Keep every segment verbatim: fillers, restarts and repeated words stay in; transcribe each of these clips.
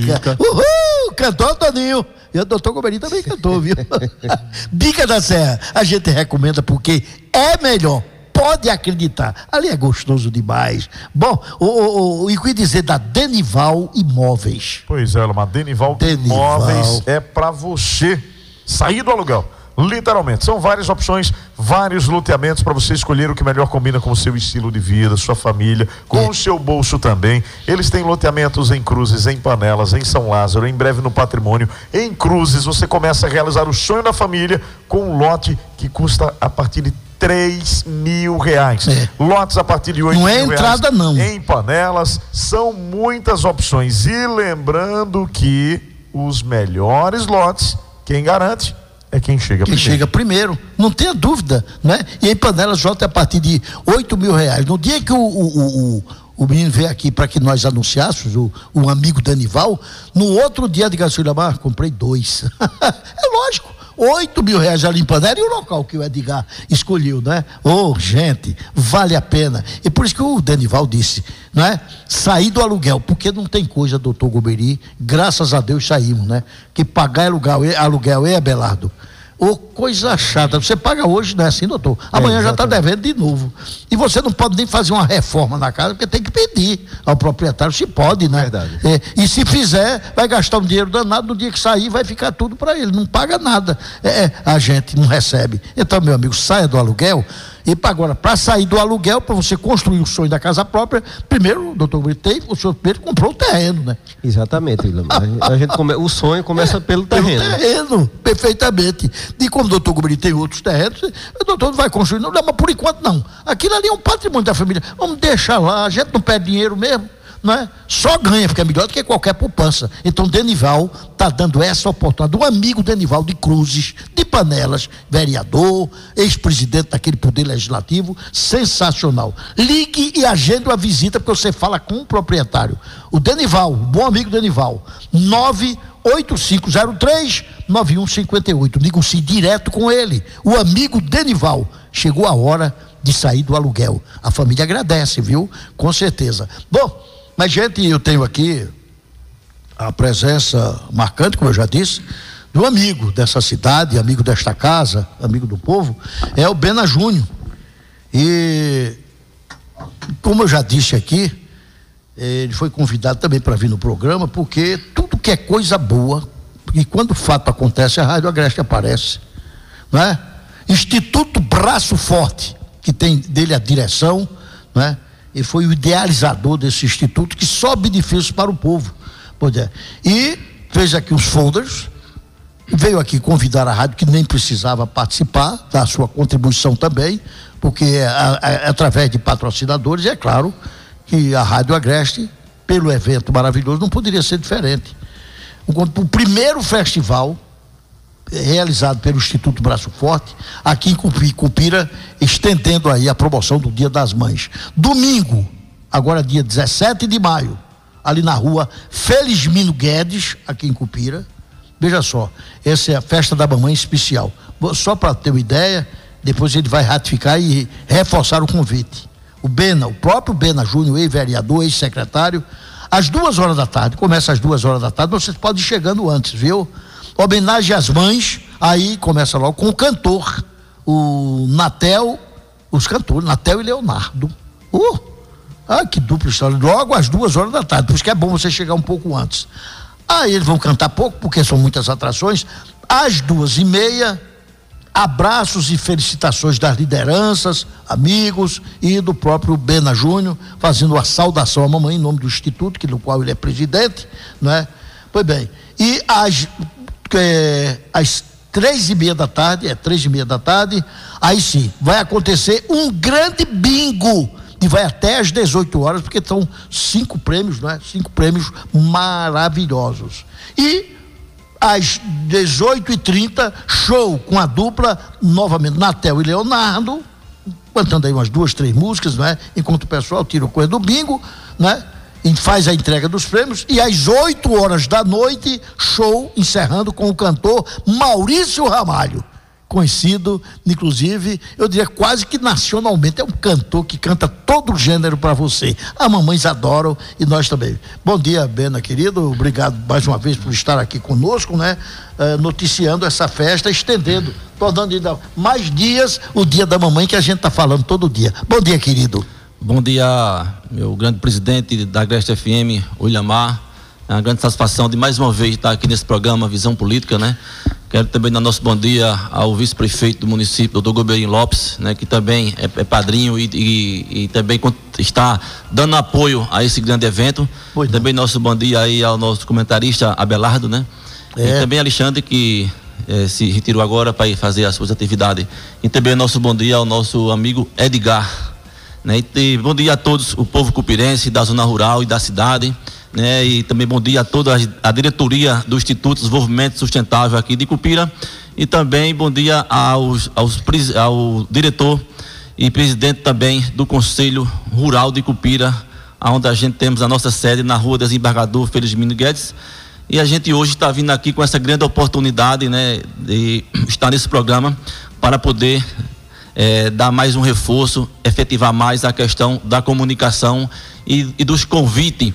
Bica. Bica. Uhul! Cantou, Toninho. E o doutor Gomeri também cantou, viu? Bica da Serra. A gente recomenda porque é melhor. Pode acreditar. Ali é gostoso demais. Bom, o, o, o, e o que dizer da Denival Imóveis? Pois é, mas Denival, Denival Imóveis é para você sair do aluguel. Literalmente, são várias opções, vários loteamentos para você escolher o que melhor combina com o seu estilo de vida, sua família, com é. o seu bolso também. Eles têm loteamentos em Cruzes, em Panelas, em São Lázaro, em breve no Patrimônio. Em Cruzes você começa a realizar o sonho da família com um lote que custa a partir de três mil reais. É. Lotes a partir de oito mil reais. Não é entrada não. Em Panelas, são muitas opções. E lembrando que os melhores lotes, quem garante é quem chega quem primeiro. chega primeiro, não tenha dúvida, né? E em Panelas J é a partir de oito mil reais. No dia que o, o, o, o menino veio aqui para que nós anunciássemos, o, o amigo Denival, no outro dia de gasolina, ah, comprei dois. É lógico, oito mil reais ali em Panela e o local que o Edgar escolheu, né? Oh, gente, vale a pena. E por isso que o Denival disse, né? Sair do aluguel, porque não tem coisa, doutor Gomeri, graças a Deus saímos, né? Que pagar aluguel, aluguel é, Abelardo? Ô, coisa chata, você paga hoje, não é assim, doutor? Amanhã é, já está devendo de novo. E você não pode nem fazer uma reforma na casa, porque tem que pedir ao proprietário, se pode, né? Verdade. É, e se fizer, vai gastar um dinheiro danado, no dia que sair vai ficar tudo para ele, não paga nada. É, a gente não recebe. Então, meu amigo, saia do aluguel. E agora, para sair do aluguel, para você construir o sonho da casa própria, primeiro, doutor Gritei, o senhor Pedro comprou o terreno, né? Exatamente, a gente come, o sonho começa é, pelo terreno. Pelo terreno, perfeitamente. E como o doutor Gomeri tem outros terrenos, o doutor não vai construir, não, mas por enquanto não. Aquilo ali é um patrimônio da família. Vamos deixar lá, a gente não perde dinheiro mesmo, não é? Só ganha, porque é melhor do que qualquer poupança. Então, Denival está dando essa oportunidade. Um amigo Denival de Cruzes, de Panelas, vereador, ex-presidente daquele poder legislativo, sensacional. Ligue e agende uma visita, porque você fala com o proprietário. O Denival, o bom amigo Denival, nove oito cinco zero três nove um cinco oito. Ligue-se direto com ele. O amigo Denival. Chegou a hora de sair do aluguel. A família agradece, viu? Com certeza. Bom, mas, gente, eu tenho aqui a presença marcante, como eu já disse, do amigo dessa cidade, amigo desta casa, amigo do povo, é o Bena Júnior. E, como eu já disse aqui, ele foi convidado também para vir no programa, porque tudo que é coisa boa, e quando o fato acontece, a Rádio Agreste aparece, não é? Instituto Braço Forte, que tem dele a direção, não é? E foi o idealizador desse instituto, que só benefícios para o povo. Pois é. E fez aqui os folders, veio aqui convidar a rádio, que nem precisava participar, da sua contribuição também, porque é, é, é através de patrocinadores, e é claro que a Rádio Agreste, pelo evento maravilhoso, não poderia ser diferente. O, o primeiro festival realizado pelo Instituto Braço Forte, aqui em Cupira, estendendo aí a promoção do Dia das Mães. Domingo, agora dia dezessete de maio, ali na rua Felizmino Guedes, aqui em Cupira. Veja só, essa é a festa da mamãe especial. Só para ter uma ideia, depois ele vai ratificar e reforçar o convite. O Bena, o próprio Bena Júnior, ex-vereador, ex-secretário, às duas horas da tarde, começa às duas horas da tarde, vocês podem ir chegando antes, viu? Homenagem às mães, aí começa logo com o cantor, o Natel, os cantores, Natel e Leonardo. Uh, ah, que dupla história, logo às duas horas da tarde, por isso que é bom você chegar um pouco antes. Aí eles vão cantar pouco, porque são muitas atrações. Às duas e meia, abraços e felicitações das lideranças, amigos e do próprio Bena Júnior, fazendo a saudação à mamãe em nome do Instituto, que, no qual ele é presidente, não é? Pois bem, e às É, às três e meia da tarde, é três e meia da tarde, aí sim, vai acontecer um grande bingo, e vai até às dezoito horas, porque são cinco prêmios, não é? Cinco prêmios maravilhosos. E às dezoito e trinta, show com a dupla, novamente, Natel e Leonardo, cantando aí umas duas, três músicas, não é? Enquanto o pessoal tira o coisa do bingo, né? E faz a entrega dos prêmios, e às oito horas da noite, show encerrando com o cantor Maurício Ramalho. conhecido, inclusive, eu diria quase que nacionalmente, é um cantor que canta todo o gênero para você. As mamães adoram e nós também. Bom dia, Bena, querido, obrigado mais uma vez por estar aqui conosco, né? Uh, noticiando essa festa, estendendo, tornando ainda mais dias o dia da mamãe que a gente está falando todo dia. Bom dia, querido. Bom dia, meu grande presidente da Agreste F M, Williamar. É uma grande satisfação de mais uma vez estar aqui nesse programa Visão Política, né? Quero também dar nosso bom dia ao vice-prefeito do município, doutor Gobeirinho Lopes, né? Que também é, é padrinho e, e, e também está dando apoio a esse grande evento. Pois também não. Nosso bom dia aí ao nosso comentarista Abelardo, né? É. E também Alexandre, que é, se retirou agora para ir fazer as suas atividades. E também nosso bom dia ao nosso amigo Edgar, né? E bom dia a todos, o povo cupirense da zona rural e da cidade, né? E também bom dia a toda a diretoria do Instituto de Desenvolvimento Sustentável aqui de Cupira, e também bom dia aos, aos, ao diretor e presidente também do Conselho Rural de Cupira, onde a gente temos a nossa sede na Rua Desembargador Felizmino Guedes, e a gente hoje está vindo aqui com essa grande oportunidade, né, de estar nesse programa para poder É, dar mais um reforço, efetivar mais a questão da comunicação e, e dos convites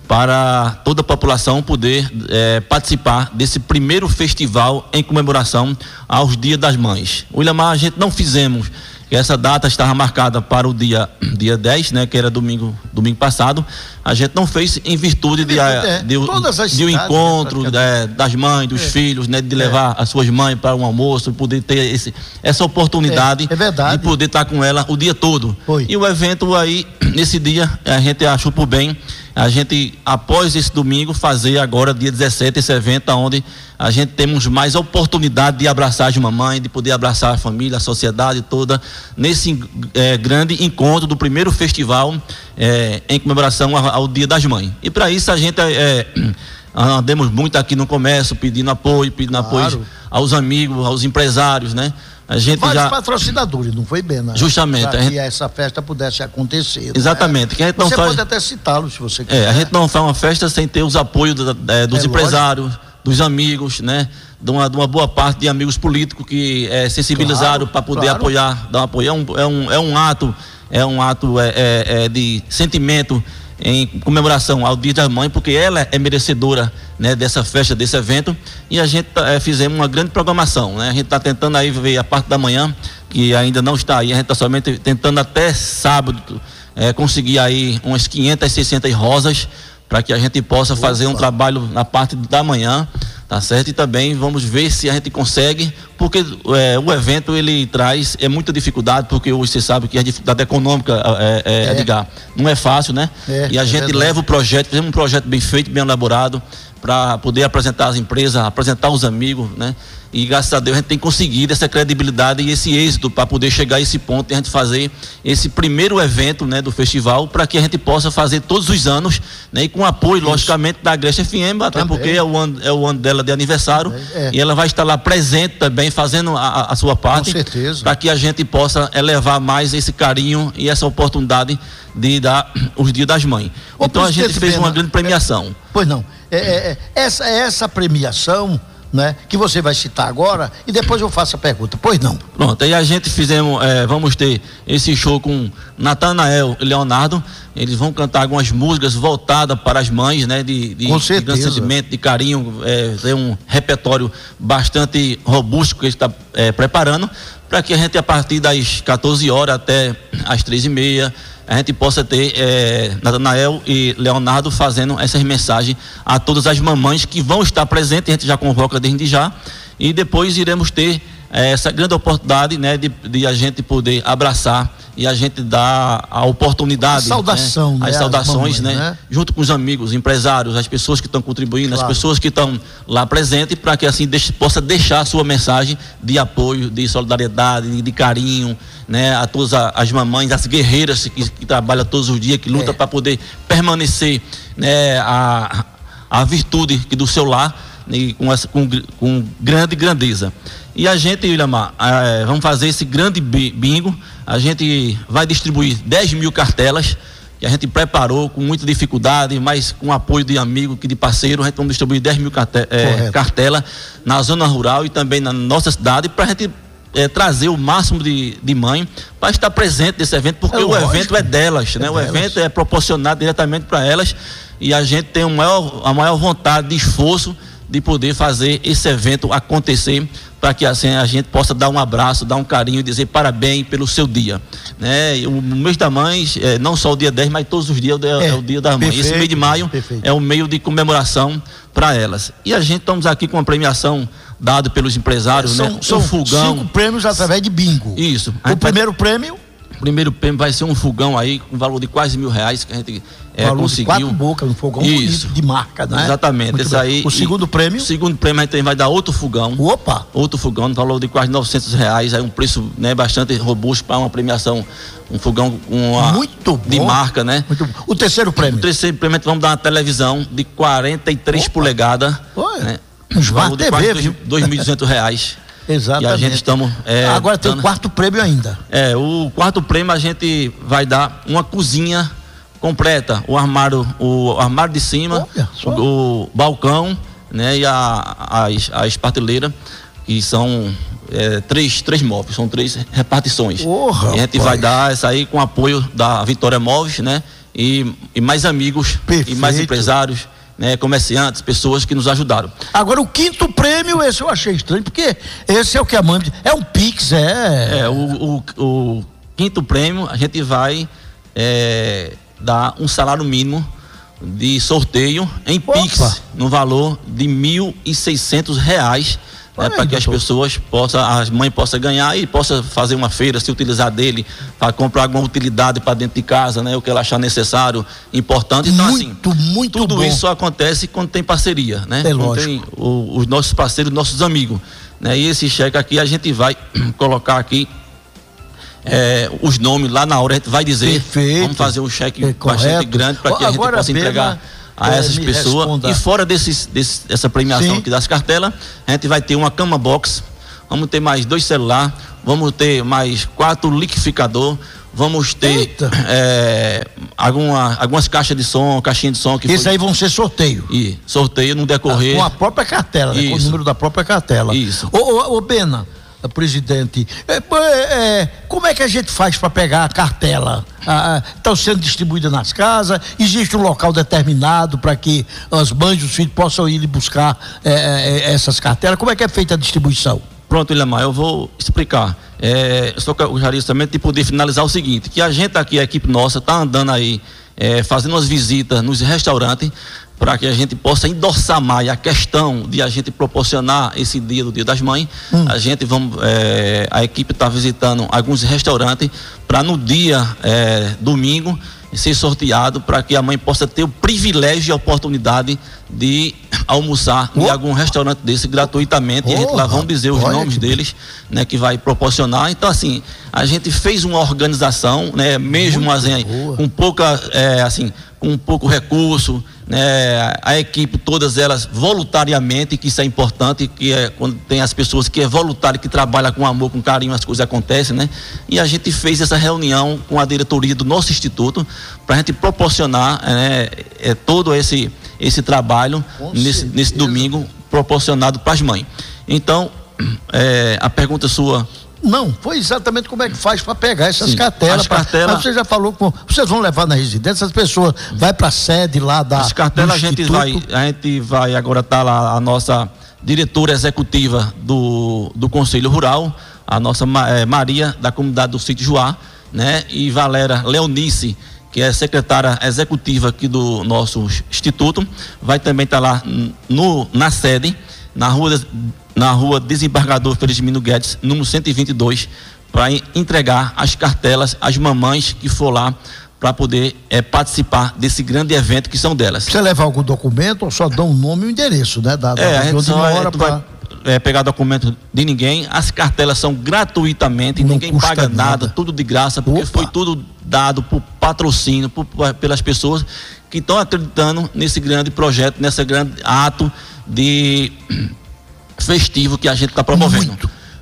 para toda a população poder é, participar desse primeiro festival em comemoração aos Dias das Mães. O Williamar, a gente não fizemos, essa data estava marcada para o dia, dia dez, né, que era domingo, domingo passado. A gente não fez em virtude de, é, de, de, de um encontro, né, das mães, dos é. filhos, né, de levar é. as suas mães para um almoço, poder ter esse, essa oportunidade é. É de poder estar com ela o dia todo. Foi. E o evento aí, nesse dia, a gente achou por bem a gente, após esse domingo, fazer agora, dia dezessete, esse evento onde a gente temos mais oportunidade de abraçar as mamães, de poder abraçar a família, a sociedade toda, nesse é, grande encontro do primeiro festival é, em comemoração ao, ao Dia das Mães. E para isso a gente é, andamos muito aqui no comércio, pedindo apoio, pedindo claro. apoio aos amigos, aos empresários, né? A gente Vários já... patrocinadores, não foi bem, né? Justamente. Para a gente... que essa festa pudesse acontecer. Exatamente. Né? Que a gente não você faz... pode até citá-los, se você quiser. É, a gente não faz uma festa sem ter os apoios da, é, dos é empresários, lógico. dos amigos, né? De uma, de uma boa parte de amigos políticos que é, sensibilizaram claro, para poder claro. apoiar, dar um apoio. É um, é um, é um ato, é um ato é, é, é de sentimento em comemoração ao Dia da Mãe, porque ela é merecedora, né, dessa festa, desse evento, e a gente é, fizemos uma grande programação, né? A gente está tentando aí ver a parte da manhã, que ainda não está aí, a gente está somente tentando até sábado é, conseguir aí umas quinhentas, seiscentas rosas, para que a gente possa Opa. fazer um trabalho na parte da manhã, tá certo? E também vamos ver se a gente consegue, porque é, o evento ele traz é muita dificuldade, porque hoje você sabe que a dificuldade econômica é, é, é. Edgar, não é fácil, né? É, e a gente é leva o projeto, fizemos um projeto bem feito, bem elaborado, para poder apresentar as empresas, apresentar os amigos, né? E graças a Deus a gente tem conseguido essa credibilidade e esse êxito para poder chegar a esse ponto e a gente fazer esse primeiro evento, né, do festival, para que a gente possa fazer todos os anos, né, e com apoio, Isso. logicamente, da Agreste F M, até também. porque é o, ano, é o ano dela de aniversário, é. e ela vai estar lá presente também, fazendo a, a sua parte, para que a gente possa elevar mais esse carinho e essa oportunidade de dar os Dias das Mães. Ô, então a gente fez Bena, uma grande premiação. É, pois não, é, é, é, essa, essa premiação, né, que você vai citar agora, e depois eu faço a pergunta, pois não. Pronto, aí a gente fizemos, é, vamos ter esse show com Natanael e Leonardo. Eles vão cantar algumas músicas voltadas para as mães, né, de, de, com de grande sentimento, de carinho, é, tem um repertório bastante robusto que ele está é, preparando, para que a gente, a partir das quatorze horas até as três e meia, a gente possa ter é, Natanael e Leonardo fazendo essas mensagens a todas as mamães que vão estar presentes. A gente já convoca desde já, e depois iremos ter é, essa grande oportunidade, né, de, de a gente poder abraçar e a gente dar a oportunidade, a saudação, né, né, as saudações, mamães, né, né, junto com os amigos, empresários, as pessoas que estão contribuindo, claro. as pessoas que estão lá presentes, para que assim deixe, possa deixar a sua mensagem de apoio, de solidariedade, de, de carinho, né, a todas as mamães, as guerreiras que, que trabalham todos os dias, que lutam é. para poder permanecer, né, a, a virtude que do seu lar, né, com, essa, com, com grande grandeza. E a gente, Williamar, é, vamos fazer esse grande bingo. A gente vai distribuir dez mil cartelas, que a gente preparou com muita dificuldade, mas com apoio de amigo, que de parceiro, a gente vai distribuir dez mil cartelas é, cartela na zona rural e também na nossa cidade, para a gente é, trazer o máximo de, de mãe para estar presente nesse evento, porque é o lógico. evento é delas, né? É o delas. evento é proporcionado diretamente para elas e a gente tem um maior, a maior vontade de esforço de poder fazer esse evento acontecer, para que assim a gente possa dar um abraço, dar um carinho e dizer parabéns pelo seu dia, né? O mês da mãe, é, não só o dia dez, mas todos os dias é, é o dia da mãe. Perfeito, esse mês de maio perfeito. é um meio de comemoração para elas. E a gente estamos aqui com uma premiação dada pelos empresários, é, são, né? São um fogão. Cinco prêmios através de bingo. Isso. O primeiro vai... prêmio? O primeiro prêmio vai ser um fogão aí com valor de quase mil reais que a gente é, valor conseguiu. De quatro bocas, um fogão Isso. bonito, de marca, né? Exatamente. Esse aí, o segundo prêmio? O segundo prêmio a gente vai dar outro fogão. Opa! Outro fogão no valor de quase novecentos reais, aí um preço, né, bastante robusto para uma premiação, um fogão com uma muito bom. de marca, né? Muito bom. O terceiro prêmio? O terceiro prêmio vamos dar uma televisão de quarenta e três polegadas, né? Um valor de quase dois mil e duzentos reais. Exatamente. E a gente estamos. É, Agora tem dando... o quarto prêmio ainda. É, o quarto prêmio a gente vai dar uma cozinha completa, o armário, o armário de cima, o, o balcão, né, e a, as, as prateleiras, que são é, três, três móveis, são três repartições. Oh, e a gente vai dar essa aí com apoio da Vitória Móveis, né? E, e mais amigos, Perfeito. e mais empresários, né, comerciantes, pessoas que nos ajudaram. Agora o quinto prêmio, esse eu achei estranho, porque esse é o que a mãe é um Pix, é. É, o, o, o quinto prêmio a gente vai é, dar um salário mínimo de sorteio em Opa. Pix, no valor de mil e seiscentos reais. Né, para que as pessoas possam, as mães possam ganhar e possam fazer uma feira, se utilizar dele para comprar alguma utilidade para dentro de casa, né? O que ela achar necessário, importante. Então, muito, assim, muito tudo bom. isso só acontece quando tem parceria, né? É quando lógico. tem o, os nossos parceiros, nossos amigos, né? E esse cheque aqui a gente vai colocar aqui é, os nomes lá na hora, a gente vai dizer. Perfeito. Vamos fazer um cheque é bastante grande para que a gente Agora, possa entregar a É, essas pessoas. Responda. E fora desses, desse, dessa premiação Sim. aqui das cartelas, a gente vai ter uma cama box, vamos ter mais dois celulares, vamos ter mais quatro liquidificador, vamos ter é, alguma, algumas caixas de som, caixinha de som que Esses foi... aí vão ser sorteio. E sorteio no decorrer. Com a própria cartela, né? Com o número da própria cartela. Isso. Ô, ô, ô Bena, presidente, é, é, como é que a gente faz para pegar a cartela? Estão sendo distribuídas nas casas? Existe um local determinado para que as mães e os filhos possam ir buscar é, é, essas cartelas? Como é que é feita a distribuição? Pronto, Ilemar, eu vou explicar. É, eu só gostaria também de poder finalizar o seguinte, que a gente aqui, a equipe nossa, está andando aí, é, fazendo umas visitas nos restaurantes, para que a gente possa endossar mais a questão de a gente proporcionar esse dia do Dia das Mães. Hum. A gente vamos, é, a equipe está visitando alguns restaurantes para no dia é, domingo ser sorteado para que a mãe possa ter o privilégio e a oportunidade de almoçar oh. em algum restaurante desse gratuitamente. Oh, e a gente lá vamos dizer os nomes que... deles, né, que vai proporcionar. Então, assim, a gente fez uma organização, né, mesmo assim, com pouca, é, assim, com pouco recurso, né, a equipe, todas elas voluntariamente, que isso é importante, que é quando tem as pessoas que é voluntário, que trabalha com amor, com carinho, as coisas acontecem, né? E a gente fez essa reunião com a diretoria do nosso instituto para a gente proporcionar, né, é, todo esse esse trabalho nesse, nesse domingo proporcionado para as mães. Então, é, a pergunta sua. Não, foi exatamente como é que faz para pegar essas Sim, cartelas. Pra, cartelas. Você já falou com. Vocês vão levar na residência, as pessoas vai para a sede lá da. As cartelas a gente vai, a gente vai agora tá lá a nossa diretora executiva do, do Conselho Rural, a nossa é, Maria da comunidade do Sítio Juá, né? E Valéria Leonice, que é secretária executiva aqui do nosso instituto, vai também estar tá lá no, na sede, na rua na rua Desembargador Felizmino Guedes, número cento e vinte e dois, para entregar as cartelas às mamães que for lá para poder é, participar desse grande evento que são delas. Você leva algum documento ou só dá um nome e um endereço, né? Da, é, da, a gente de só, hora pra... vai é, pegar documento de ninguém, as cartelas são gratuitamente, não ninguém paga nada, nada, tudo de graça, porque Opa. foi tudo dado por patrocínio, por, pelas pessoas que estão acreditando nesse grande projeto, nesse grande ato de festivo que a gente está promovendo. Muito.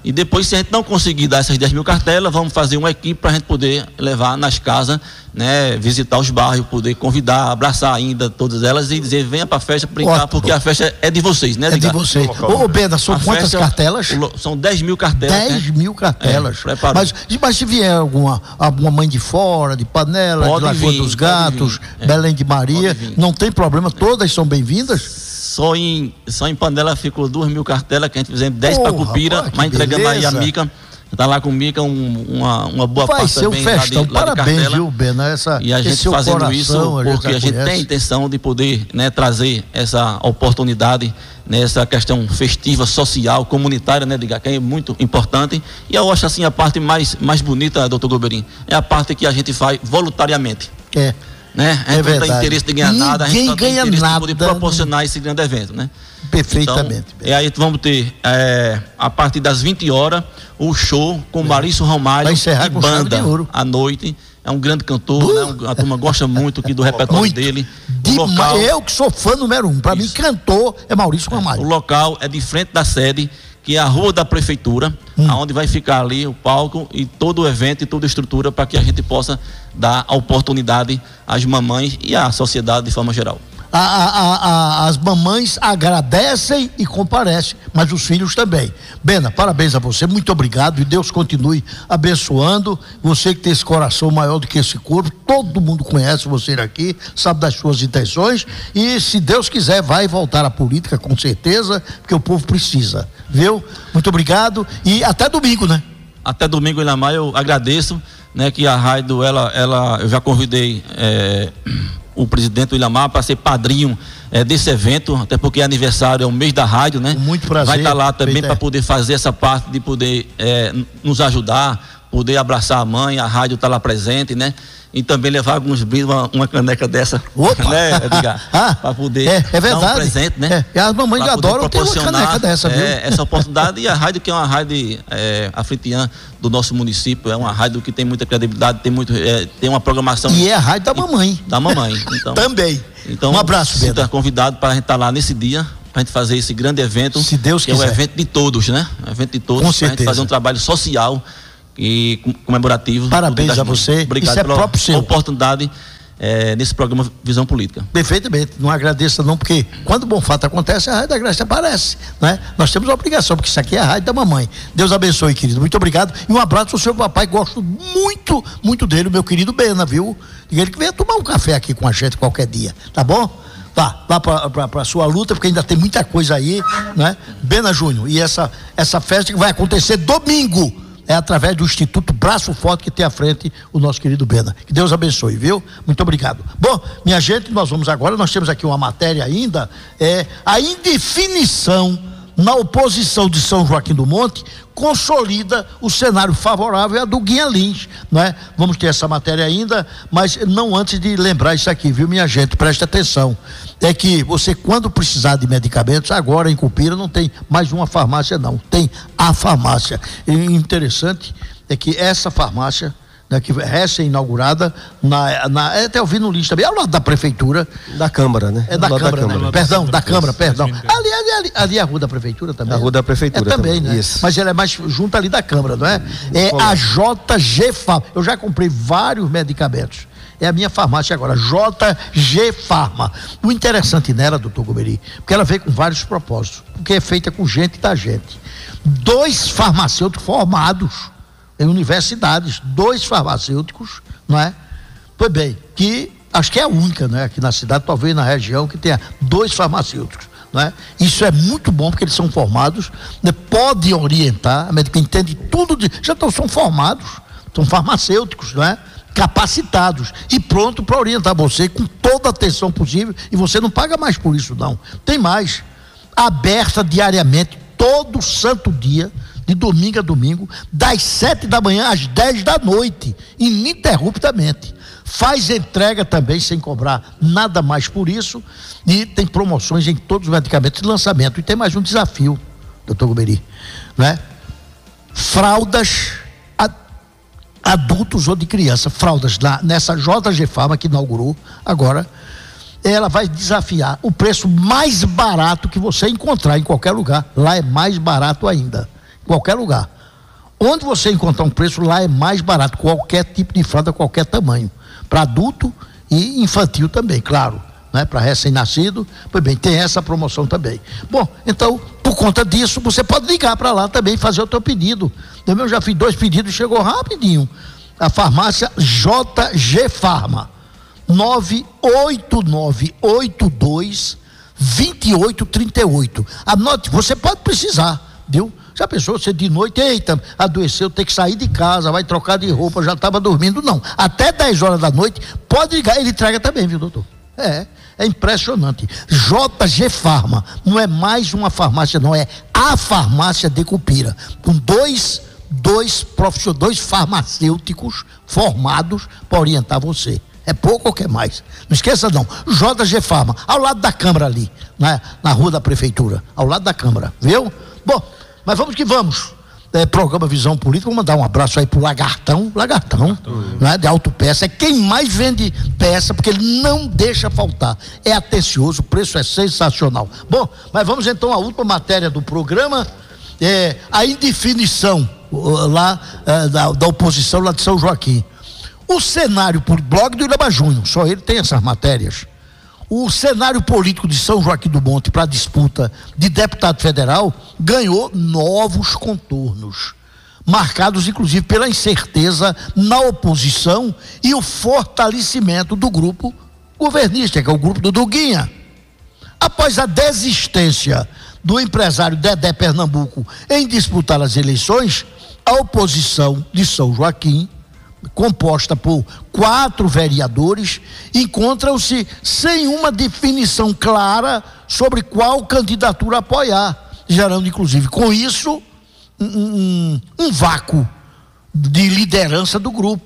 E depois, se a gente não conseguir dar essas dez mil cartelas, vamos fazer uma equipe para a gente poder levar nas casas, né, visitar os bairros, poder convidar, abraçar ainda todas elas e dizer, venha para a festa brincar, Ótimo. porque a festa é de vocês, né? É de vocês. Ô, Bena, são a quantas festa, cartelas? São dez mil cartelas. dez mil cartelas. É, mas, mas se vier alguma, alguma mãe de fora, de Panela, pode de Lagoa vir, dos Gatos, é. Belém de Maria, não tem problema, todas são bem-vindas? Só em, só em Panela ficou duas mil cartelas, que a gente fizemos dez para Cupira, rapaz, mas entregando aí a Mica. Está lá com Mica um, uma, uma boa Vai parte ser um festão, lá de, lá parabéns, de cartela. Viu, Bena? Essa, e a gente fazendo coração, isso a porque a gente conhece. tem a intenção de poder, né, trazer essa oportunidade, nessa né, questão festiva, social, comunitária, né, que é muito importante. E eu acho assim a parte mais, mais bonita, doutor Golbery, é a parte que a gente faz voluntariamente. É. Né? A gente é não tem interesse de ganhar Ninguém nada, a gente não tem interesse nada, de poder proporcionar esse grande evento, né? Perfeitamente. Então, e aí vamos ter, é, a partir das vinte horas, o show com é. Marício Ramalho e banda à noite. É um grande cantor, uh, né? A turma gosta muito aqui do repertório muito. dele. De local, eu que sou fã número um, para mim cantor é Maurício Ramalho. É, o local é de frente da sede, que é a rua da prefeitura, hum. onde vai ficar ali o palco e todo o evento e toda a estrutura para que a gente possa dar a oportunidade às mamães e à sociedade de forma geral. A, a, a, as mamães agradecem e comparecem, mas os filhos também. Bena, parabéns a você, muito obrigado e Deus continue abençoando. Você que tem esse coração maior do que esse corpo, todo mundo conhece você aqui, sabe das suas intenções e se Deus quiser vai voltar à política com certeza, porque o povo precisa, viu? Muito obrigado e até domingo, né? Até domingo, Ilhamar, eu agradeço, né, que a rádio, ela, ela, eu já convidei é, o presidente do Ilhamar para ser padrinho é, desse evento, até porque é aniversário, é o mês da rádio, né? Muito prazer. Vai estar lá também para poder fazer essa parte de poder é, nos ajudar, poder abraçar a mãe, a rádio está lá presente, né? E também levar alguns brindes, uma, uma caneca dessa, Opa! né, Edgar? Ah, para poder é, é verdade. dar um presente, né? É, e as mamães adoram ter uma caneca dessa, viu? É, essa oportunidade, e a rádio que é uma rádio é, afritiã do nosso município, é uma rádio que tem muita credibilidade, tem, muito, é, tem uma programação... E é a rádio da mamãe. Da mamãe, então. Também. Então, um abraço, Pedro. Sinta convidado para a gente estar lá nesse dia, para a gente fazer esse grande evento. Se Deus que quiser. É um evento de todos, né? Um evento de todos. Com certeza. Para a gente fazer um trabalho social e comemorativo. Parabéns a você. Obrigado Isso é pela próprio seu. oportunidade é, nesse programa Visão Política. Perfeitamente. Não agradeça não, porque quando o bom fato acontece, a Rádio da Graça aparece, né? Nós temos a obrigação, porque isso aqui é a Rádio da Mamãe. Deus abençoe, querido. Muito obrigado. E um abraço ao seu papai, gosto muito, muito dele, o meu querido Bena, viu? E ele que venha tomar um café aqui com a gente qualquer dia, tá bom? Vá, vá para a sua luta, porque ainda tem muita coisa aí, né? Bena Júnior, e essa, essa festa que vai acontecer domingo, é através do Instituto Braço Forte que tem à frente o nosso querido Bena. Que Deus abençoe, viu? Muito obrigado. Bom, minha gente, nós vamos agora, nós temos aqui uma matéria ainda, é a indefinição na oposição de São Joaquim do Monte consolida o cenário favorável a do Guinha Lins, não é? Vamos ter essa matéria ainda, mas não antes de lembrar isso aqui, viu, minha gente? Preste atenção. É que você, quando precisar de medicamentos, agora em Cupira não tem mais uma farmácia, não. Tem a farmácia. E interessante é que essa farmácia, né, que é recém-inaugurada, na, na, é até eu vi no lista também, é ao lado da prefeitura. Da Câmara, né? É da Câmara, da Câmara. Né? Perdão, da Câmara, perdão. Ali, ali, ali, ali é a rua da prefeitura também. A rua da prefeitura é também, também, né? Isso. Mas ela é mais junto ali da Câmara, não é? É a J G Farma. Eu já comprei vários medicamentos. É a minha farmácia agora, J G Farma. O interessante nela, doutor Golbery, porque ela veio com vários propósitos, porque é feita com gente da gente. Dois farmacêuticos formados em universidades, dois farmacêuticos, não é? Pois bem, que acho que é a única, né, aqui na cidade, talvez na região, que tenha dois farmacêuticos, não é? Isso é muito bom, porque eles são formados, né, podem orientar, a médica entende tudo, de, já estão, são formados, são farmacêuticos, não é? Capacitados e pronto para orientar você com toda a atenção possível, e você não paga mais por isso, não. Tem mais, aberta diariamente, todo santo dia, de domingo a domingo, das sete da manhã às dez da noite, ininterruptamente. Faz entrega também sem cobrar nada mais por isso, e tem promoções em todos os medicamentos de lançamento. E tem mais um desafio, doutor Golbery, né? Fraldas adultos ou de criança, fraldas lá nessa J G Farma que inaugurou agora, ela vai desafiar o preço mais barato que você encontrar em qualquer lugar. Lá é mais barato ainda. qualquer lugar. Onde você encontrar um preço, lá é mais barato, qualquer tipo de fralda, qualquer tamanho, para adulto e infantil também, claro, né? Para recém-nascido, pois bem, tem essa promoção também. Bom, então, por conta disso, você pode ligar para lá também e fazer o teu pedido. Eu já fiz dois pedidos, chegou rapidinho. A farmácia J G Farma, nove oito nove oito dois dois oito três oito. Anote, você pode precisar, viu? Já pensou, você de noite, eita, adoeceu, tem que sair de casa, vai trocar de roupa, já estava dormindo, não. Até dez horas da noite, pode ligar, ele entrega também, viu, doutor? É, é impressionante. J G Farma, não é mais uma farmácia, não, é a farmácia de Cupira, com dois, dois profissionais, dois farmacêuticos formados para orientar você. É pouco ou quer mais? Não esqueça não, J G Farma, ao lado da Câmara ali, na, na rua da Prefeitura, ao lado da Câmara, viu? Bom, mas vamos que vamos. É, programa Visão Política, vou mandar um abraço aí pro Lagartão, Lagartão, né, de autopeça, é quem mais vende peça, porque ele não deixa faltar, é atencioso, o preço é sensacional. Bom, mas vamos então à última matéria do programa, é, a indefinição lá é, da, da oposição lá de São Joaquim. O cenário por blog do Ilhama Júnior, só ele tem essas matérias. O cenário político de São Joaquim do Monte para a disputa de deputado federal ganhou novos contornos, marcados inclusive pela incerteza na oposição e o fortalecimento do grupo governista, que é o grupo do Duguinha. Após a desistência do empresário Dedé Pernambuco em disputar as eleições, a oposição de São Joaquim, composta por quatro vereadores, encontram-se sem uma definição clara sobre qual candidatura apoiar, gerando inclusive com isso um, um, um vácuo de liderança do grupo.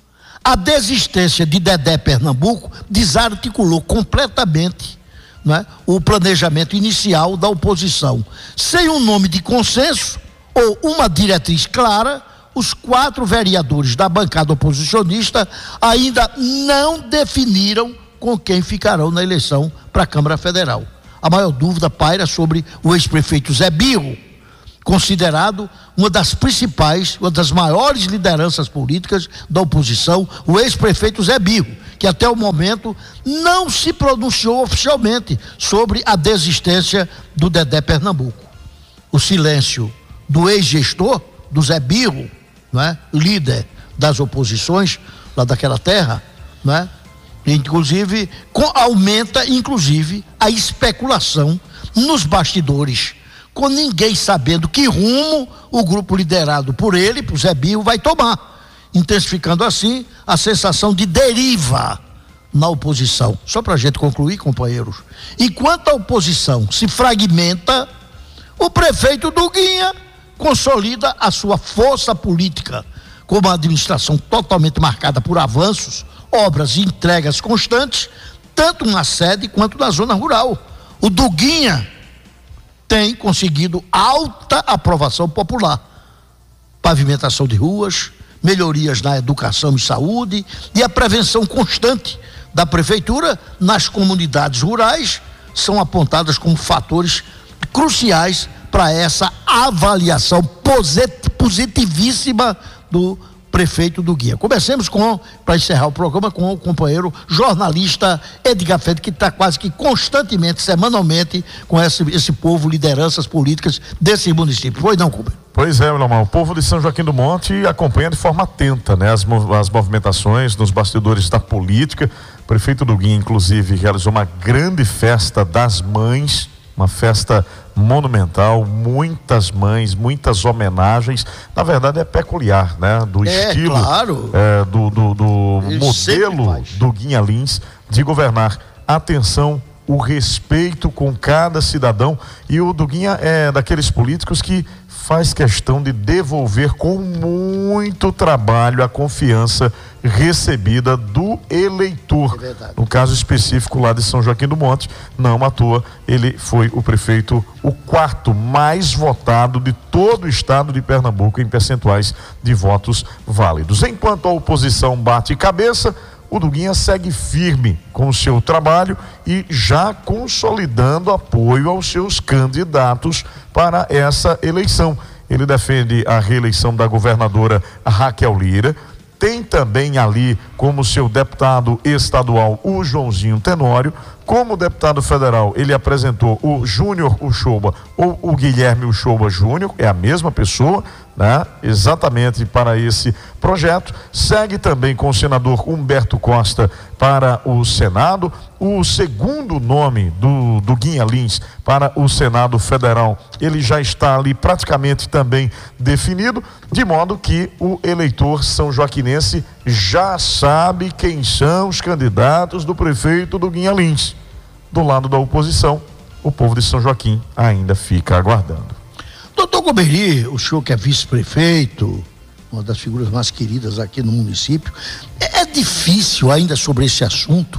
A desistência de Dedé Pernambuco desarticulou completamente, né, o planejamento inicial da oposição. Sem um nome de consenso ou uma diretriz clara, os quatro vereadores da bancada oposicionista ainda não definiram com quem ficarão na eleição para a Câmara Federal. A maior dúvida paira sobre o ex-prefeito Zé Birro, considerado uma das principais, uma das maiores lideranças políticas da oposição, o ex-prefeito Zé Birro, que até o momento não se pronunciou oficialmente sobre a desistência do Dedé Pernambuco. O silêncio do ex-gestor, do Zé Birro, não é? Líder das oposições lá daquela terra, não é? Inclusive, com, aumenta inclusive a especulação nos bastidores, com ninguém sabendo que rumo o grupo liderado por ele, por Zé Birro, vai tomar, intensificando assim a sensação de deriva na oposição. Só para a gente concluir, companheiros, enquanto a oposição se fragmenta, o prefeito Duguinha consolida a sua força política, com uma administração totalmente marcada por avanços, obras e entregas constantes, tanto na sede quanto na zona rural. O Duguinha tem conseguido alta aprovação popular, pavimentação de ruas, melhorias na educação e saúde e a prevenção constante da prefeitura nas comunidades rurais são apontadas como fatores cruciais para essa avaliação positivíssima do prefeito Duguinha. Comecemos com, para encerrar o programa, com o companheiro jornalista Edgar Fede, que está quase que constantemente, semanalmente, com esse, esse povo, lideranças políticas desse município. Pois não, companheiro? Pois é, Wilmar, o povo de São Joaquim do Monte acompanha de forma atenta, né, as, as movimentações nos bastidores da política. O prefeito Duguinha, inclusive, realizou uma grande festa das mães, uma festa monumental, muitas mães, muitas homenagens. Na verdade é peculiar, né? Do é, estilo, claro. é, do, do, do modelo do Guinha Lins de governar. Atenção, o respeito com cada cidadão, e o Duguinha é daqueles políticos que faz questão de devolver com muito trabalho a confiança recebida do eleitor. É no caso específico lá de São Joaquim do Monte, não à toa, ele foi o prefeito, o quarto mais votado de todo o estado de Pernambuco em percentuais de votos válidos. Enquanto a oposição bate cabeça, o Duguinha segue firme com o seu trabalho e já consolidando apoio aos seus candidatos para essa eleição. ele defende a reeleição da governadora Raquel Lira. Tem também ali como seu deputado estadual o Joãozinho Tenório. Como deputado federal, ele apresentou o Júnior Uchoa ou o Guilherme Uchoa Júnior, é a mesma pessoa, né? Exatamente para esse projeto. Segue também com o senador Humberto Costa para o Senado. O segundo nome do, do Guinha Lins para o Senado Federal, ele já está ali praticamente também definido, de modo que o eleitor são joaquinense já sabe quem são os candidatos do prefeito do Guinha Lins. Do lado da oposição, o povo de São Joaquim ainda fica aguardando. Doutor Goberi, o senhor que é vice-prefeito, uma das figuras mais queridas aqui no município, é, é difícil ainda sobre esse assunto,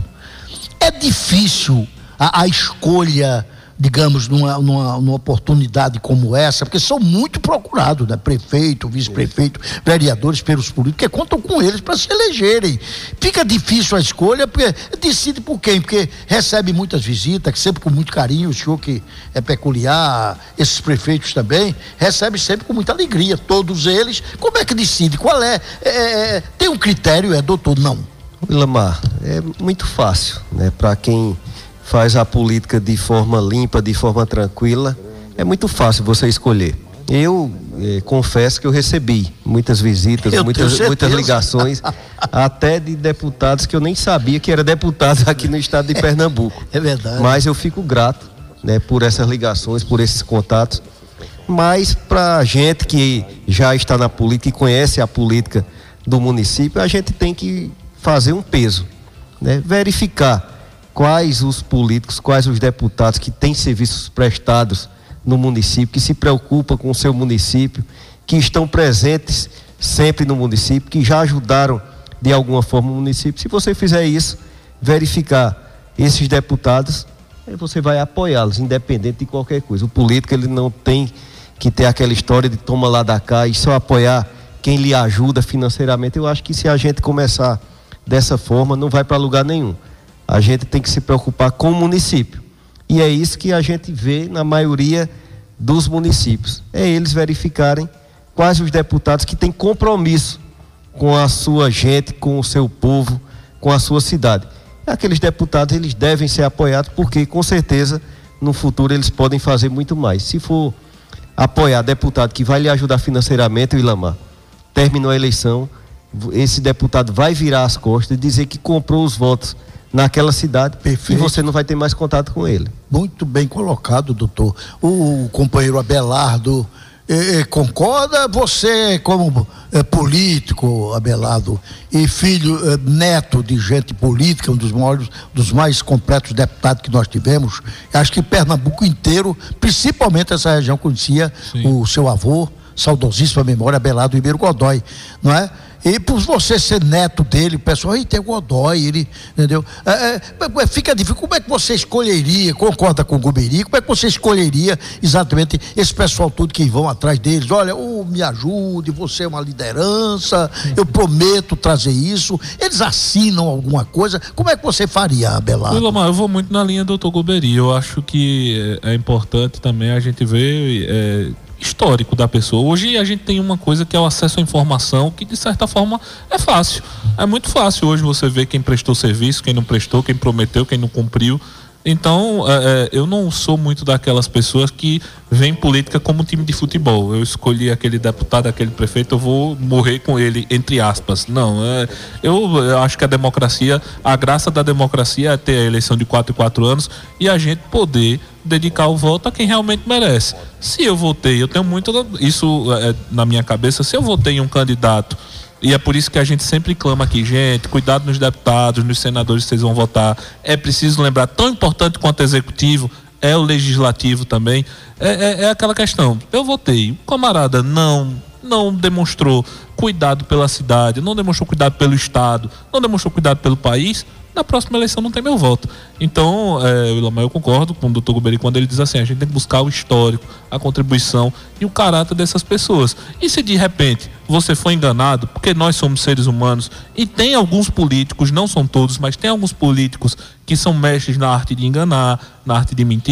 é difícil a, a escolha, digamos, numa, numa, numa oportunidade como essa, porque são muito procurados, né? Prefeito, vice-prefeito, vereadores pelos políticos, que contam com eles para se elegerem. Fica difícil a escolha, porque decide por quem? Porque recebe muitas visitas, que sempre com muito carinho, o senhor que é peculiar, esses prefeitos também, recebe sempre com muita alegria, todos eles. Como é que decide? Qual é? é, é tem um critério, é doutor? Não. Ilamar, é muito fácil, né? Para quem faz a política de forma limpa, de forma tranquila, é muito fácil você escolher. Eu eh, confesso que eu recebi muitas visitas, eu muitas, muitas ligações, até de deputados que eu nem sabia que eram deputados aqui no estado de Pernambuco. É verdade. Mas eu fico grato, né, por essas ligações, por esses contatos. Mas para a gente que já está na política e conhece a política do município, a gente tem que fazer um peso, né, verificar quais os políticos, quais os deputados que têm serviços prestados no município, que se preocupam com o seu município, que estão presentes sempre no município, que já ajudaram de alguma forma o município. Se você fizer isso, verificar esses deputados, aí você vai apoiá-los, independente de qualquer coisa. O político, ele não tem que ter aquela história de toma lá da cá e só apoiar quem lhe ajuda financeiramente. Eu acho que se a gente começar dessa forma, não vai para lugar nenhum. A gente tem que se preocupar com o município. E é isso que a gente vê na maioria dos municípios. É eles verificarem quais os deputados que têm compromisso com a sua gente, com o seu povo, com a sua cidade. Aqueles deputados, eles devem ser apoiados, porque com certeza no futuro eles podem fazer muito mais. Se for apoiar deputado que vai lhe ajudar financeiramente, o Ilamar, terminou a eleição, esse deputado vai virar as costas e dizer que comprou os votos naquela cidade. Perfeito. E você não vai ter mais contato com ele. Muito bem colocado, doutor. O companheiro Abelardo eh, concorda? Você, como eh, político, Abelardo, e filho, eh, neto de gente política, um dos maiores, dos mais completos deputados que nós tivemos, acho que Pernambuco inteiro, principalmente essa região, conhecia Sim. o seu avô, saudosíssima memória, Abelardo Ribeiro Godoy, não é? E por você ser neto dele, o pessoal, aí tem o Godoy, ele, entendeu? É, é, fica difícil. Como é que você escolheria, concorda com o Goberi, como é que você escolheria exatamente esse pessoal todo que vão atrás deles? Olha, oh, me ajude, você é uma liderança, eu prometo trazer isso. Eles assinam alguma coisa. Como é que você faria, Abelardo? Eu vou muito na linha do doutor Goberi. Eu acho que é importante também a gente ver é, histórico da pessoa. Hoje a gente tem uma coisa que é o acesso à informação, que de certa forma é fácil. É muito fácil hoje você ver quem prestou serviço, quem não prestou, quem prometeu, quem não cumpriu. Então, é, eu não sou muito daquelas pessoas que veem política como time de futebol. Eu escolhi aquele deputado, aquele prefeito, eu vou morrer com ele, entre aspas. Não, é, eu, eu acho que a democracia, a graça da democracia é ter a eleição de quatro em quatro anos e a gente poder dedicar o voto a quem realmente merece. Se eu votei, eu tenho muito isso é, na minha cabeça, se eu votei em um candidato, e é por isso que a gente sempre clama aqui, gente, cuidado nos deputados, nos senadores que vocês vão votar. É preciso lembrar, tão importante quanto o executivo, é o legislativo também. É, é, é aquela questão, eu votei, o camarada não, não demonstrou cuidado pela cidade, não demonstrou cuidado pelo estado, não demonstrou cuidado pelo país, na próxima eleição não tem meu voto. Então, é, eu concordo com o doutor Goberi quando ele diz assim, a gente tem que buscar o histórico, a contribuição e o caráter dessas pessoas. E se de repente você foi enganado, porque nós somos seres humanos e tem alguns políticos, não são todos, mas tem alguns políticos que são mestres na arte de enganar, na arte de mentir,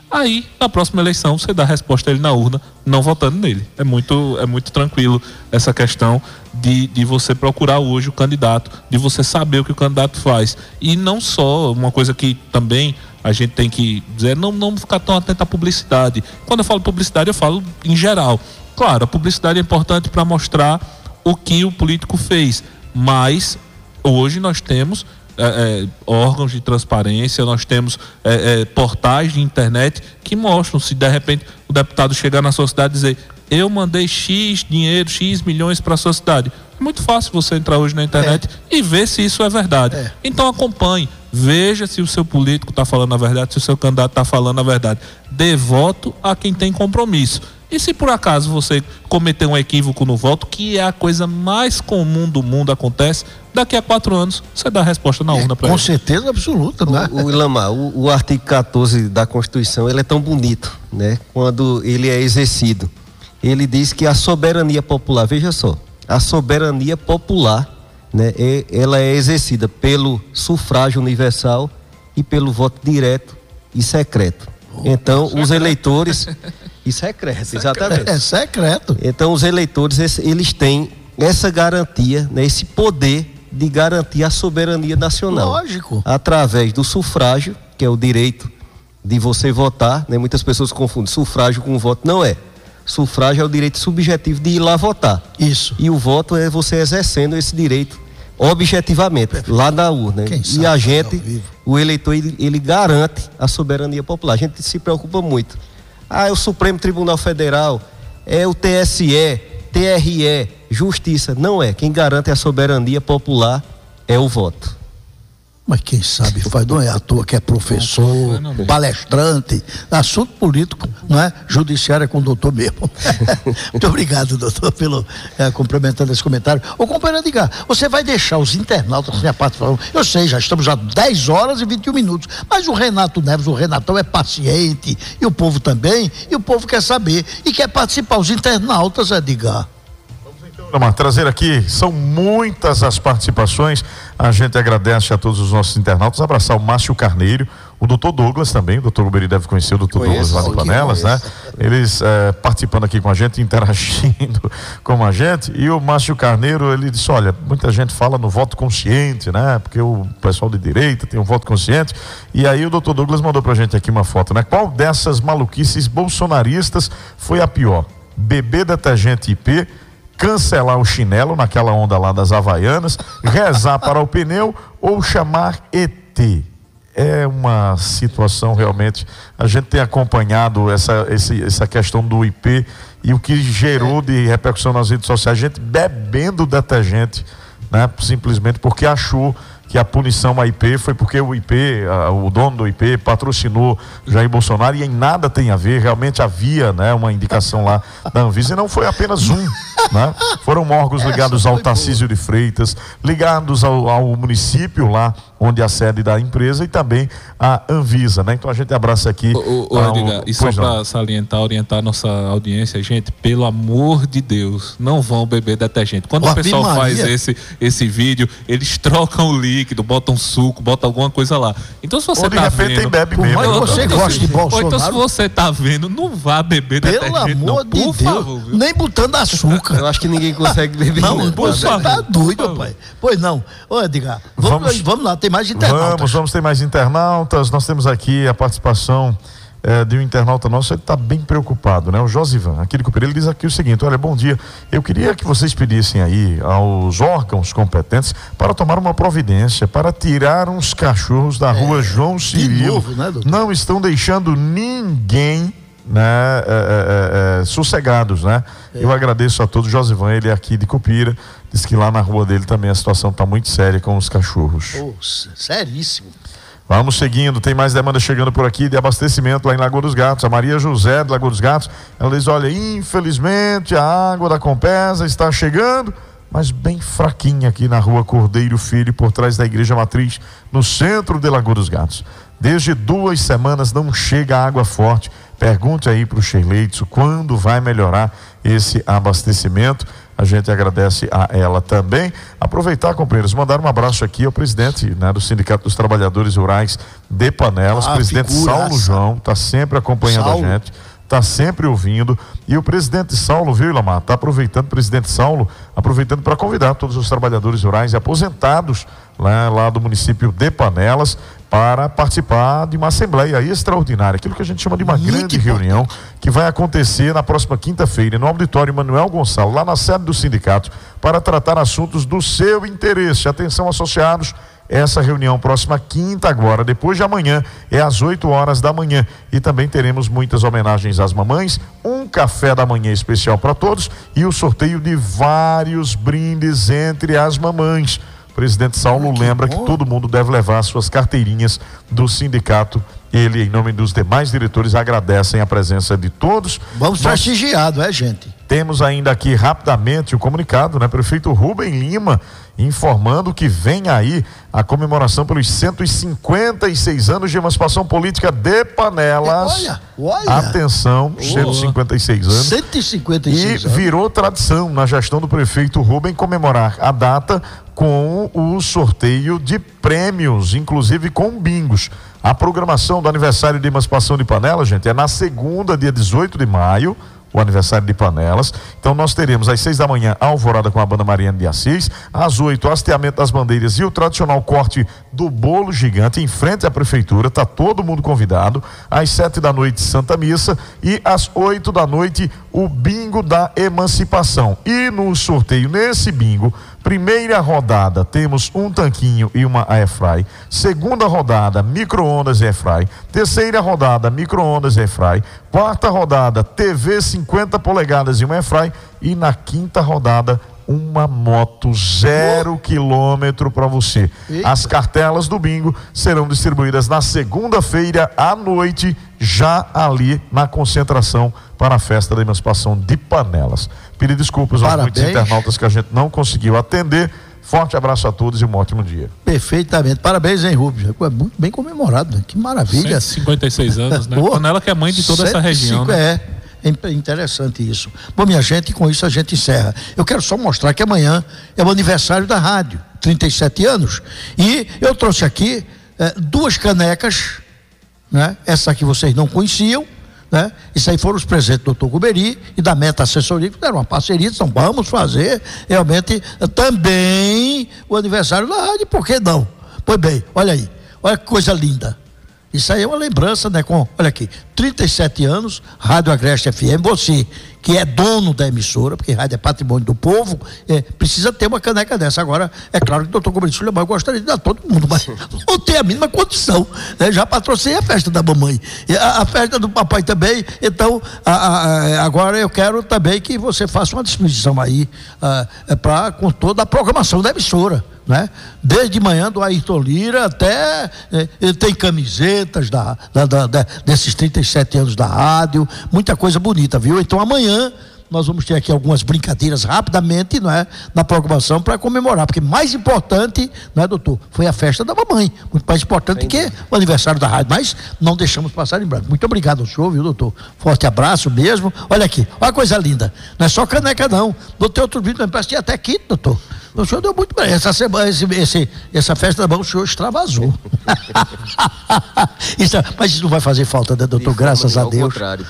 Aí, na próxima eleição, você dá a resposta a ele na urna, não votando nele. É muito, é muito tranquilo essa questão de, de você procurar hoje o candidato, de você saber o que o candidato faz. E não só, uma coisa que também a gente tem que dizer, não, não ficar tão atento à publicidade. Quando eu falo publicidade, eu falo em geral. Claro, a publicidade é importante para mostrar o que o político fez, mas hoje nós temos É, é, órgãos de transparência, nós temos é, é, portais de internet que mostram, se de repente o deputado chegar na sua cidade e dizer, eu mandei X dinheiro, X milhões para a sua cidade. É muito fácil você entrar hoje na internet é. e ver se isso é verdade. É. Então acompanhe, veja se o seu político está falando a verdade, se o seu candidato está falando a verdade. Dê voto a quem tem compromisso. E se por acaso você cometer um equívoco no voto, que é a coisa mais comum do mundo, acontece, daqui a quatro anos você dá a resposta na urna para ele. Com certeza absoluta, né? O, o Ilamar, o, o artigo quatorze da Constituição, ele é tão bonito, né? Quando ele é exercido. Ele diz que a soberania popular, veja só, a soberania popular, né? É, ela é exercida pelo sufrágio universal e pelo voto direto e secreto. Então, os eleitores... E secreto, exatamente. É secreto. Então, os eleitores, eles têm essa garantia, né, esse poder de garantir a soberania nacional. Lógico. Através do sufrágio, que é o direito de você votar, né? Muitas pessoas confundem sufrágio com voto. Não é. Sufrágio é o direito subjetivo de ir lá votar. Isso. E o voto é você exercendo esse direito objetivamente, lá na urna. Quem e a gente, o eleitor, ele, ele garante a soberania popular. A gente se preocupa muito. Ah, é o Supremo Tribunal Federal, é o T S E, T R E, Justiça. Não é. Quem garante a soberania popular é o voto. Mas quem sabe faz, não é à toa que é professor, palestrante, assunto político, não é? Judiciário é com o doutor mesmo. Muito obrigado, doutor, pelo é, complementando esse comentário. Ô, companheiro Edgar, você vai deixar os internautas sem a participação? Eu sei, já estamos a dez horas e vinte e um minutos, mas o Renato Neves, o Renatão é paciente, e o povo também, e o povo quer saber, e quer participar, os internautas, Edgar. Trazer aqui, são muitas as participações, a gente agradece a todos os nossos internautas, abraçar o Márcio Carneiro, o doutor Douglas também, o doutor Uberi deve conhecer o doutor Douglas lá no Panelas, né? Eles é, participando aqui com a gente, interagindo com a gente, e o Márcio Carneiro, ele disse, olha, muita gente fala no voto consciente, né? Porque o pessoal de direita tem um voto consciente, e aí o doutor Douglas mandou pra gente aqui uma foto, né? Qual dessas maluquices bolsonaristas foi a pior? Beber detergente I P, cancelar o chinelo naquela onda lá das Havaianas, rezar para o pneu ou chamar E T. É uma situação realmente, a gente tem acompanhado essa, esse, essa questão do I P e o que gerou de repercussão nas redes sociais, gente bebendo detergente, né? Simplesmente porque achou que a punição a I P foi porque o I P, a, o dono do I P patrocinou Jair Bolsonaro e em nada tem a ver, realmente havia, né, uma indicação lá da Anvisa e não foi apenas um, né? Foram órgãos ligados ao Tarcísio de Freitas, ligados ao, ao município lá onde é a sede da empresa e também a Anvisa, né? Então a gente abraça aqui. O, o, Edgar, e só para salientar, orientar a nossa audiência, gente, pelo amor de Deus, não vão beber detergente. Quando o, o pessoal faz esse, esse vídeo, eles trocam o líquido, botam suco, botam alguma coisa lá. Então se você ou de tá repente vendo, tem bebe mesmo. Mas você então, gosta de Bolsonaro? Ou então se você tá vendo, não vá beber pelo detergente, amor não, de por Deus, favor, viu? Nem botando açúcar. Eu acho que ninguém consegue beber. Não, não. você tá doido, pai. Pois não. Ô, Edgar, vamos, vamos, vamos lá, tem mais internautas. Vamos, vamos ter mais internautas. Nós temos aqui a participação é, de um internauta nosso, ele está bem preocupado, né? O Josivan, aquele que ele diz aqui o seguinte: olha, bom dia, eu queria que vocês pedissem aí aos órgãos competentes para tomar uma providência, para tirar uns cachorros da é, rua João Cirilo. Novo, né, doutor? Não estão deixando ninguém, né, é, é, é, sossegados, né? É. Eu agradeço a todos. Josivan, ele é aqui de Cupira, diz que lá na rua dele também a situação está muito séria com os cachorros. Oh, seríssimo. Vamos seguindo, tem mais demanda chegando por aqui de abastecimento lá em Lagoa dos Gatos. A Maria José de Lagoa dos Gatos, ela diz: olha, infelizmente a água da Compesa está chegando, mas bem fraquinha aqui na rua Cordeiro Filho, por trás da Igreja Matriz, no centro de Lagoa dos Gatos. Desde duas semanas não chega água forte. Pergunte aí para o Shirleitson quando vai melhorar esse abastecimento. A gente agradece a ela também. Aproveitar, companheiros, mandar um abraço aqui ao presidente, né, do Sindicato dos Trabalhadores Rurais de Panelas, ah, presidente Saulo João, está sempre acompanhando Saulo. a gente. Está sempre ouvindo. E o presidente Saulo, viu, Ilamar? Está aproveitando, presidente Saulo, aproveitando para convidar todos os trabalhadores rurais e aposentados lá, lá do município de Panelas para participar de uma assembleia extraordinária, aquilo que a gente chama de uma Muito grande importante. reunião, que vai acontecer na próxima quinta-feira, no auditório Manuel Gonçalo, lá na sede do sindicato, para tratar assuntos do seu interesse. Atenção, associados. Essa reunião próxima quinta agora, depois de amanhã, é às oito horas da manhã. E também teremos muitas homenagens às mamães, um café da manhã especial para todos e o sorteio de vários brindes entre as mamães. O presidente Saulo que lembra bom. que todo mundo deve levar suas carteirinhas do sindicato. Ele, em nome dos demais diretores, agradecem a presença de todos. Vamos Nós... prestigiado, é, gente? Temos ainda aqui rapidamente o comunicado, né? Prefeito Rubem Lima informando que vem aí a comemoração pelos cento e cinquenta e seis anos de emancipação política de Panelas. Olha, olha. Atenção, oh. cento e cinquenta e seis anos. cento e cinquenta e seis e anos. Virou tradição na gestão do prefeito Rubem comemorar a data com o sorteio de prêmios, inclusive com bingos. A programação do aniversário de emancipação de Panelas, gente, é na segunda, dia dezoito de maio, o aniversário de Panelas. Então nós teremos às seis da manhã a alvorada com a banda Mariana de Assis, às oito o hasteamento das bandeiras e o tradicional corte do bolo gigante em frente à prefeitura, tá todo mundo convidado. Às sete da noite Santa Missa e às oito da noite o bingo da emancipação. E no sorteio, nesse bingo, primeira rodada temos um tanquinho e uma airfry. Segunda rodada, micro-ondas e airfry. Terceira rodada, micro-ondas e airfry. Quarta rodada, T V cinquenta polegadas e uma airfry. E na quinta rodada, uma moto zero quilômetro para você. Eita. As cartelas do bingo serão distribuídas na segunda-feira à noite, já ali na concentração para a festa da emancipação de Panelas. Pedir desculpas aos muitos internautas que a gente não conseguiu atender. Forte abraço a todos e um ótimo dia. Perfeitamente. Parabéns, hein, Rubens? É muito bem comemorado, né? Que maravilha. cento e cinquenta e seis anos, né? Panela que é mãe de toda essa região, né? É. É interessante isso. Bom, minha gente, com isso a gente encerra. Eu quero só mostrar que amanhã é o aniversário da rádio, trinta e sete anos. E eu trouxe aqui é, duas canecas, né? Essa aqui vocês não conheciam, né? Isso aí foram os presentes do doutor Guberi e da Meta Assessoria, que deram uma parceria, então vamos fazer realmente também o aniversário da rádio, por que não? Pois bem, olha aí, olha que coisa linda. Isso aí é uma lembrança, né? Com, olha aqui, trinta e sete anos, Rádio Agreste F M. Você que é dono da emissora, porque rádio é patrimônio do povo, é, precisa ter uma caneca dessa. Agora, é claro que o doutor Guberi eu gostaria de dar a todo mundo, mas não tem a mínima condição, né? Já patrocinei a festa da mamãe, e a, a festa do papai também. Então, a, a, agora eu quero também que você faça uma disposição aí é, pra, com toda a programação da emissora, né? Desde manhã do Ayrton Lira até é, ele tem camisetas da, da, da, da, desses trinta e sete anos da rádio, muita coisa bonita, viu? Então amanhã nós vamos ter aqui algumas brincadeiras rapidamente, não é, na programação para comemorar, porque mais importante, não é, doutor, foi a festa da mamãe, muito mais importante Entendi. que o aniversário da rádio, mas não deixamos passar em branco. Muito obrigado ao senhor, viu, doutor? Forte abraço mesmo. Olha aqui, olha a coisa linda, não é só caneca não, doutor, outro vídeo, me parece que até kit, doutor. O senhor deu muito bem. Essa semana, esse, esse, essa festa da mão, o senhor extravasou. isso, mas isso não vai fazer falta, né, doutor? De Graças a Deus. Ao contrário.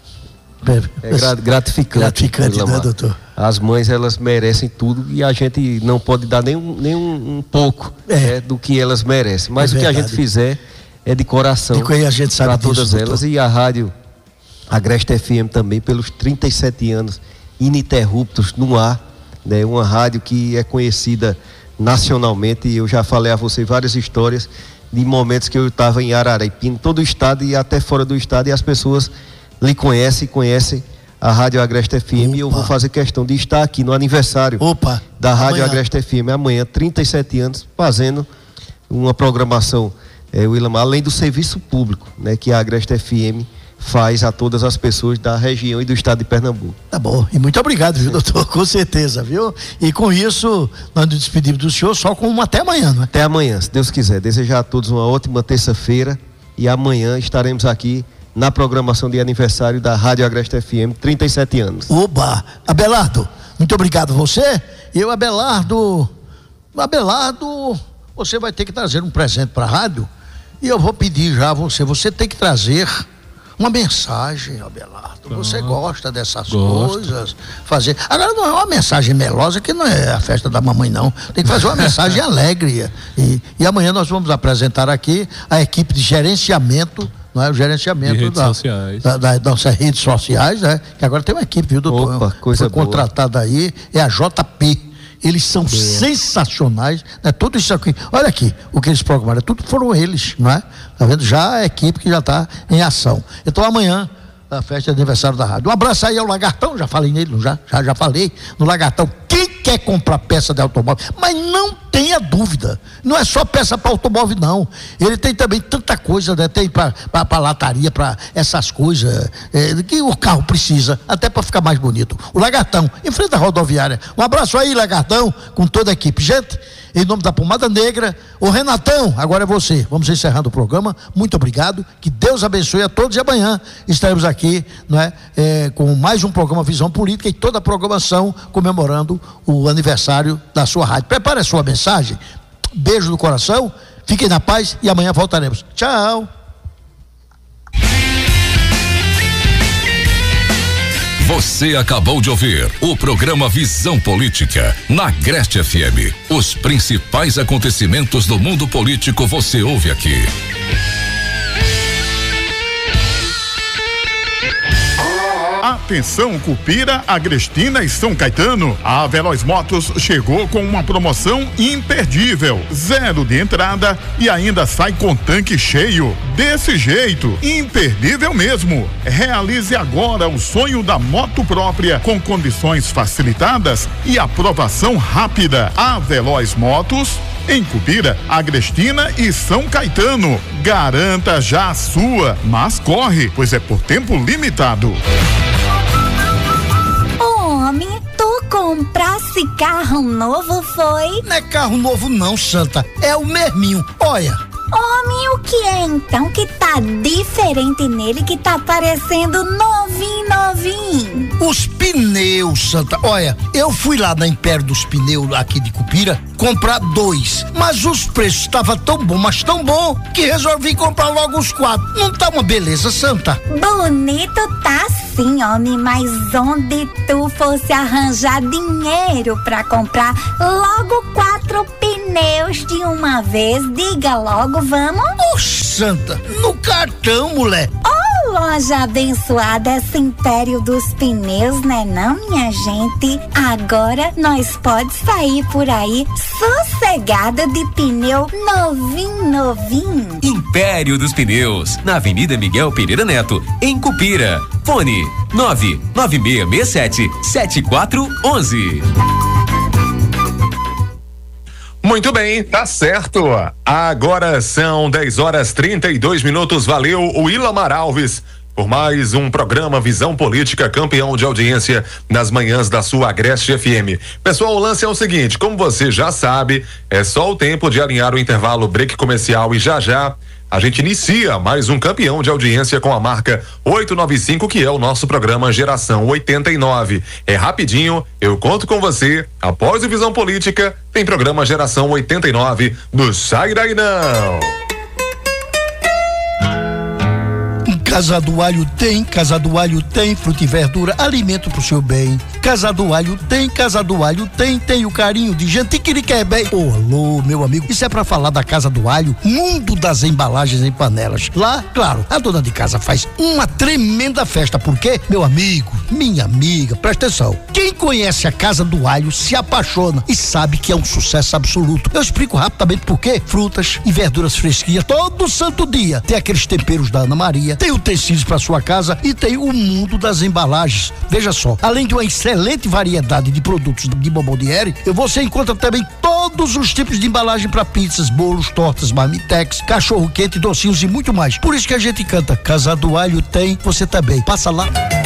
É gratificante. Gratificante, né, doutor? As mães, elas merecem tudo e a gente não pode dar nem um, nem um, um pouco é. né, do que elas merecem. Mas é o que a gente fizer é de coração para todas disso, elas. Doutor. E a rádio Agreste F M também, pelos trinta e sete anos ininterruptos no ar. Né, uma rádio que é conhecida nacionalmente, e eu já falei a você várias histórias de momentos que eu estava em Araripina, todo o estado e até fora do estado, e as pessoas lhe conhecem, conhecem a Rádio Agreste F M. Opa. E eu vou fazer questão de estar aqui no aniversário Opa. da Rádio amanhã. Agreste F M amanhã, trinta e sete anos, fazendo uma programação, é, Willamar, além do serviço público, né, que a Agreste F M faz a todas as pessoas da região e do estado de Pernambuco. Tá bom, e muito obrigado, viu, doutor? Com certeza, viu? E com isso, nós nos despedimos do senhor só com um até amanhã, não é? Até amanhã, se Deus quiser. Desejar a todos uma ótima terça-feira e amanhã estaremos aqui na programação de aniversário da Rádio Agreste F M, trinta e sete anos. Oba! Abelardo, Muito obrigado a você. Eu, Abelardo, Abelardo, você vai ter que trazer um presente para a rádio. E eu vou pedir já a você, você tem que trazer uma mensagem, Abelardo. Você gosta dessas Gosto. coisas, fazer. Agora não é uma mensagem melosa, que não é a festa da mamãe, não. Tem que fazer uma mensagem alegre. E, e amanhã nós vamos apresentar aqui a equipe de gerenciamento, não é? O gerenciamento de redes da, sociais. Da, da, das redes sociais, né? Que agora tem uma equipe, viu, doutor? Opa, coisa Foi contratada aí, é a J P. Eles são Boa. sensacionais, né? Tudo isso aqui, olha aqui, o que eles programaram, tudo foram eles, não é? Tá vendo? Já a equipe que já está em ação. Então amanhã, a festa de aniversário da rádio. Um abraço aí ao Lagartão, já falei nele, já, já, já falei, no Lagartão. Quem quer comprar peça de automóvel, mas não tenha dúvida, não é só peça para automóvel, não. Ele tem também tanta coisa, né? Tem para lataria, para essas coisas é, que o carro precisa, até para ficar mais bonito. O Lagartão, em frente à rodoviária. Um abraço aí, Lagartão, com toda a equipe. Gente, em nome da Pomada Negra, o Renatão, agora é você. Vamos encerrando o programa. Muito obrigado. Que Deus abençoe a todos. E amanhã estaremos aqui, não é, é, com mais um programa Visão Política e toda a programação comemorando o aniversário da sua rádio. Prepare a sua mensagem. Beijo no coração. Fiquem na paz e amanhã voltaremos. Tchau. Você acabou de ouvir o programa Visão Política na Agreste F M. Os principais acontecimentos do mundo político você ouve aqui. Atenção Cupira, Agrestina e São Caetano. A Veloz Motos chegou com uma promoção imperdível. Zero de entrada e ainda sai com tanque cheio. Desse jeito, imperdível mesmo. Realize agora o sonho da moto própria com condições facilitadas e aprovação rápida. A Veloz Motos em Cupira, Agrestina e São Caetano. Garanta já a sua, mas corre, pois é por tempo limitado. Homem, tu comprasse carro novo, foi? Não é carro novo não, Santa, é o mesminho, olha. Homem, o que é então que tá diferente nele, que tá parecendo novinho, novinho? Os pneus, Santa, olha, eu fui lá na Império dos Pneus aqui de Cupira comprar dois, mas os preços estavam tão bom, mas tão bom, que resolvi comprar logo os quatro. Não tá uma beleza, Santa? Bonito tá sim, homem, mas onde tu fosse arranjar dinheiro pra comprar logo quatro pneus de uma vez, diga logo, vamos? Ô, Santa, no cartão, mulher. Oh, loja abençoada, esse Império dos Pneus, né não, minha gente? Agora nós pode sair por aí sossegada de pneu novinho, novinho. Império dos Pneus, na Avenida Miguel Pereira Neto, em Cupira. Fone nove nove seis seis sete sete quatro um um. Muito bem, tá certo. Agora são dez horas trinta e dois minutos. Valeu, o Ilamar Alves, por mais um programa Visão Política, campeão de audiência nas manhãs da sua Agreste F M. Pessoal, o lance é o seguinte, como você já sabe, é só o tempo de alinhar o intervalo break comercial e já já a gente inicia mais um campeão de audiência com a marca oitocentos e noventa e cinco, que é o nosso programa Geração oitenta e nove. É rapidinho, eu conto com você. Após o Visão Política, tem programa Geração oitenta e nove do Sai Daí Não. Casa do Alho tem, Casa do Alho tem, fruta e verdura, alimento pro seu bem. Casa do Alho tem, Casa do Alho tem, tem o carinho de gente que lhe quer bem. Ô, alô, meu amigo, isso é pra falar da Casa do Alho, mundo das embalagens em panelas. Lá, claro, a dona de casa faz uma tremenda festa, porque, meu amigo, minha amiga, presta atenção, quem conhece a Casa do Alho se apaixona e sabe que é um sucesso absoluto. Eu explico rapidamente por quê. Frutas e verduras fresquinhas todo santo dia. Tem aqueles temperos da Ana Maria, tem utensílios para sua casa e tem o mundo das embalagens. Veja só, além de uma excelente variedade de produtos de Bomboniere, você encontra também todos os tipos de embalagem para pizzas, bolos, tortas, marmitex, cachorro quente, docinhos e muito mais. Por isso que a gente canta Casa do Alho tem, você também. Passa lá.